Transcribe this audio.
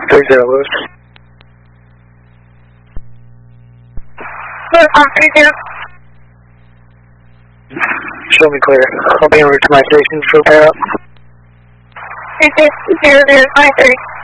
30 Lewis. Show me clear. I'll be en route to my station for pair up. 0053.